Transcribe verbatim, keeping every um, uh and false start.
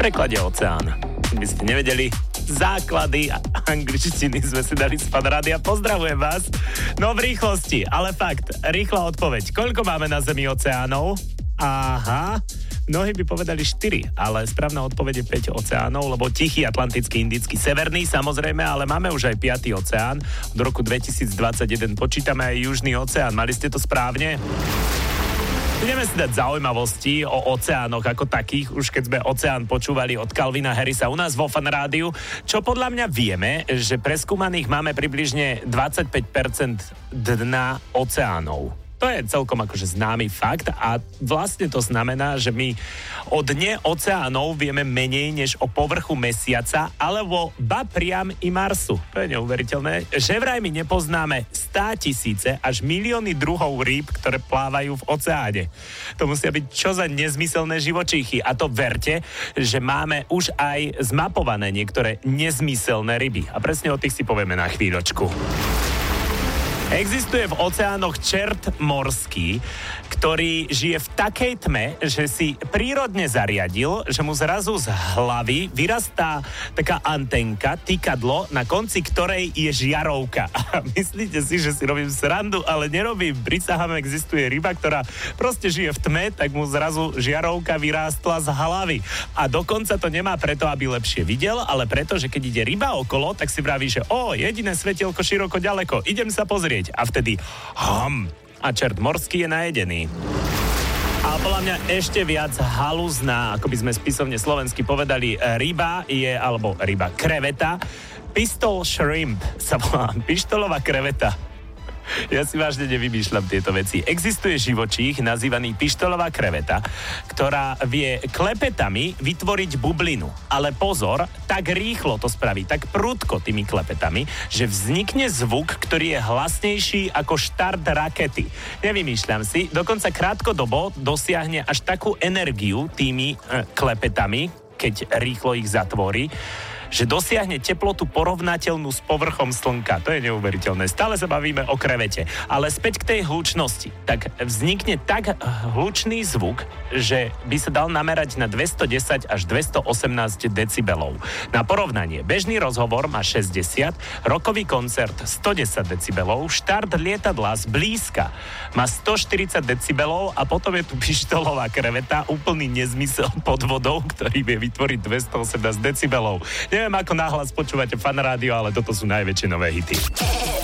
preklade oceán? By ste nevedeli, základy angličtiny sme si dali z Fan Rádia. Pozdravujem vás. No v rýchlosti, ale fakt, rýchla odpoveď. Koľko máme na Zemi oceánov? Aha, mnohí by povedali štyri, ale správna odpoveď je päť oceánov, lebo Tichý, Atlantický, Indický, Severný, samozrejme, ale máme už aj piaty oceán. Od roku dvetisícdvadsaťjeden počítame aj Južný oceán. Mali ste to správne? Ideme si dať zaujímavosti o oceánoch ako takých, už keď sme oceán počúvali od Calvina Harrisa u nás vo Fan Rádiu, čo podľa mňa vieme, že preskúmaných máme približne dvadsaťpäť percent dna oceánov. To je celkom akože známy fakt a vlastne to znamená, že my o dne oceánov vieme menej než o povrchu mesiaca alebo ba priam i Marsu. To je neuveriteľné, že vraj my nepoznáme státisíce až milióny druhov rýb, ktoré plávajú v oceáne. To musia byť čo za nezmyselné živočíchy a to verte, že máme už aj zmapované niektoré nezmyselné ryby a presne o tých si povieme na chvíľočku. Existuje v oceánoch čert morský, ktorý žije v takej tme, že si prírodne zariadil, že mu zrazu z hlavy vyrastá taká antenka, tykadlo, na konci ktorej je žiarovka. A myslíte si, že si robím srandu, ale nerobím. Prisahám, existuje ryba, ktorá proste žije v tme, tak mu zrazu žiarovka vyrástla z hlavy. A dokonca to nemá preto, aby lepšie videl, ale preto, že keď ide ryba okolo, tak si vraví, že o, jediné svetielko široko ďaleko, idem sa pozrieť. A vtedy hom, a čert morský je najedený. A podľa mňa ešte viac halúzna, ako by sme spisovne slovensky povedali, ryba je, alebo ryba, kreveta. Pistol shrimp sa volá, pištolová kreveta. Ja si vážne nevymýšľam tieto veci. Existuje živočích nazývaný pištolová kreveta, ktorá vie klepetami vytvoriť bublinu. Ale pozor, tak rýchlo to spraví, tak prudko tými klepetami, že vznikne zvuk, ktorý je hlasnejší ako štart rakety. Nevymýšľam si, dokonca krátkodobo dosiahne až takú energiu tými e, klepetami, keď rýchlo ich zatvorí, že dosiahne teplotu porovnateľnú s povrchom slnka. To je neuveriteľné. Stále sa bavíme o krevete. Ale späť k tej hlučnosti. Tak vznikne tak hlučný zvuk, že by sa dal namerať na dvestodesať až dvestoosemnásť decibelov. Na porovnanie, bežný rozhovor má šesťdesiat, rokový koncert stodesať decibelov, štart lietadla z blízka má stoštyridsať decibelov a potom je tu pištolová kreveta, úplný nezmysel pod vodou, ktorý vie vytvoriť dvestoosemnásť decibelov. Neviem, ako nahlas počúvate Fan Rádio, ale toto sú najväčšie nové hity.